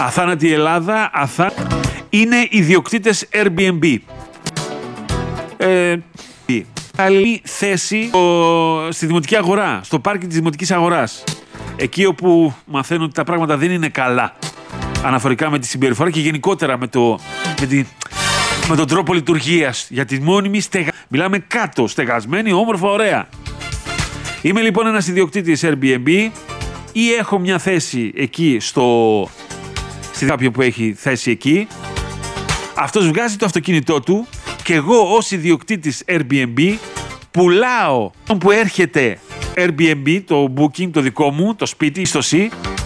Αθάνατη Ελλάδα, είναι ιδιοκτήτες Airbnb. Καλή θέση στη δημοτική αγορά, στο πάρκι της δημοτικής αγοράς. Εκεί όπου μαθαίνουν ότι τα πράγματα δεν είναι καλά αναφορικά με τη συμπεριφορά και γενικότερα με τον τρόπο λειτουργίας για τη μόνιμη Μιλάμε κάτω, στεγασμένη, όμορφα, ωραία. Είμαι λοιπόν ένας ιδιοκτήτης Airbnb ή έχω μια θέση εκεί στη κάποιο που έχει θέση εκεί. Αυτός βγάζει το αυτοκίνητό του και εγώ ως ιδιοκτήτης Airbnb πουλάω που έρχεται Airbnb, το booking, το δικό μου, το σπίτι, στο C,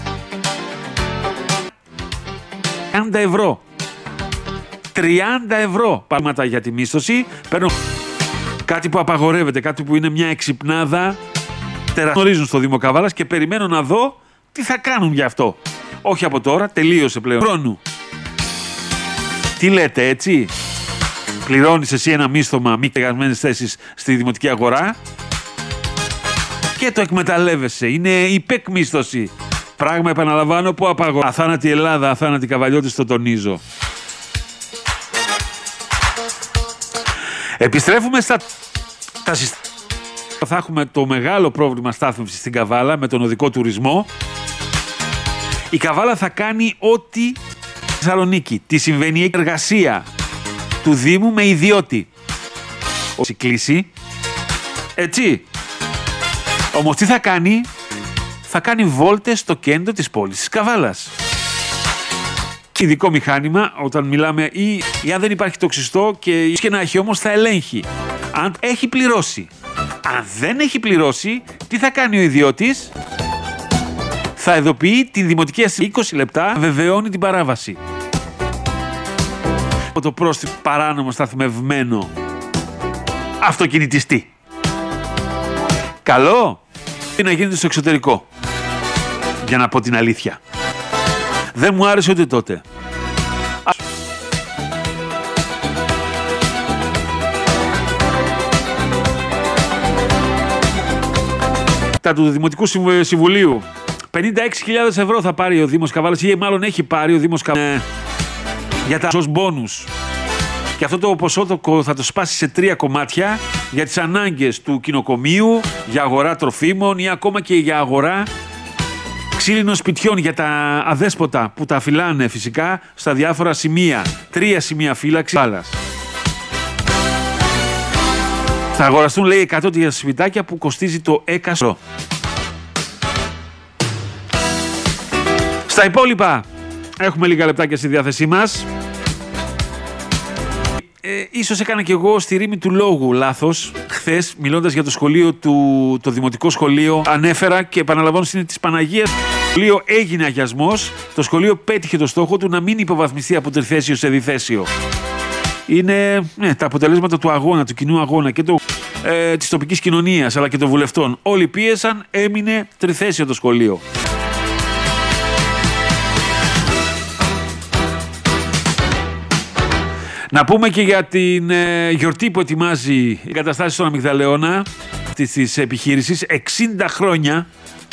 30 ευρώ. 30 ευρώ πράγματα για τη μίσθωση. Παίρνω κάτι που απαγορεύεται, κάτι που είναι μια εξυπνάδα. Γνωρίζουν στο Δήμο Καβάλας και περιμένω να δω τι θα κάνουν γι' αυτό. Όχι από τώρα, τελείωσε πλέον χρόνου. Τι λέτε, έτσι? Πληρώνεις εσύ ένα μίσθωμα μη κεγασμένες θέσεις στη δημοτική αγορά και το εκμεταλλεύεσαι. Είναι υπεκμίσθωση. Πράγμα, επαναλαμβάνω, που απαγορεύεται. Αθάνατη Ελλάδα, αθάνατη Καβαλιώτης, το τονίζω. Επιστρέφουμε στα συστήματα. Θα έχουμε το μεγάλο πρόβλημα στάθμευσης στην Καβάλα με τον οδικό τουρισμό. Η Καβάλα θα κάνει ό,τι Θεσσαλονίκη. Τι συμβαίνει η εργασία του Δήμου με ιδιώτη. Όσοι κλείσει. Έτσι. Όμως τι θα κάνει? Θα κάνει βόλτες στο κέντρο της πόλης της Καβάλας. Ειδικό μηχάνημα όταν μιλάμε ή αν δεν υπάρχει το ξυστό και να έχει όμως θα ελέγχει. Αν έχει πληρώσει. Αν δεν έχει πληρώσει, τι θα κάνει ο ιδιώτης? Θα ειδοποιεί τη δημοτική αστυνομία 20 λεπτά, βεβαιώνει την παράβαση. Το πρόστιμο παράνομο σταθμευμένο αυτοκινητιστή. Καλό ή να γίνεται στο εξωτερικό. Για να πω την αλήθεια. Δεν μου άρεσε ούτε τότε. Του Δημοτικού Συμβουλίου 56.000 ευρώ θα πάρει ο Δήμος Καβάλας ή μάλλον έχει πάρει ο Δήμος Καβάλας για τα ως μπόνους. Και αυτό το ποσό θα το σπάσει σε 3 κομμάτια για τις ανάγκες του κοινοκομείου, για αγορά τροφίμων ή ακόμα και για αγορά ξύλινων σπιτιών για τα αδέσποτα που τα φυλάνε φυσικά στα διάφορα σημεία. 3 σημεία φύλαξης. Θα αγοραστούν, λέει, 100 σπιτάκια που κοστίζει το έκαστρο. Στα υπόλοιπα έχουμε λίγα λεπτάκια στη διάθεσή μας. Ίσως έκανα και εγώ στη ρήμη του λόγου λάθος. Χθες, μιλώντας για το σχολείο το δημοτικό σχολείο, ανέφερα και επαναλαμβάνω στην της Παναγίας. Το σχολείο έγινε αγιασμός. Το σχολείο πέτυχε το στόχο του να μην υποβαθμιστεί από τριθέσιο σε διθέσιο. Είναι τα αποτελέσματα του αγώνα, του κοινού αγώνα και της τοπικής κοινωνίας αλλά και των βουλευτών. Όλοι πίεσαν, έμεινε τριθέσιο το σχολείο. Να πούμε και για την γιορτή που ετοιμάζει η εγκαταστάση στον Αμυγδαλεώνα αυτής της επιχείρησης. 60 χρόνια.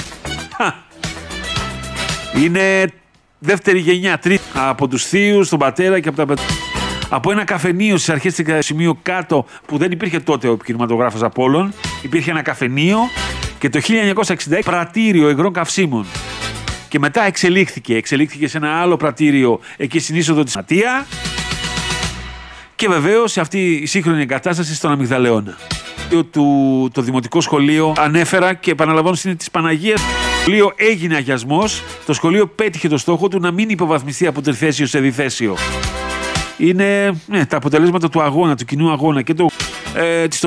Είναι δεύτερη γενιά, τρίτη από τους θείους, τον πατέρα και από ένα καφενείο στις αρχές του σημείου κάτω που δεν υπήρχε τότε ο κινηματογράφος Απόλλων. Υπήρχε ένα καφενείο και το 1966 πρατήριο υγρών καυσίμων. Και μετά εξελίχθηκε σε ένα άλλο πρατήριο εκεί στην είσοδο της Ματία και βεβαίως σε αυτή η σύγχρονη εγκατάσταση στον Αμυγδαλεώνα. Το δημοτικό σχολείο ανέφερα και επαναλαμβάνω στην της Παναγίας. Το σχολείο έγινε αγιασμός. Το σχολείο πέτυχε το στόχο του να μην υποβαθμιστεί από τριθέσιο σε διθέσιο. Είναι τα αποτελέσματα του αγώνα, του κοινού αγώνα και της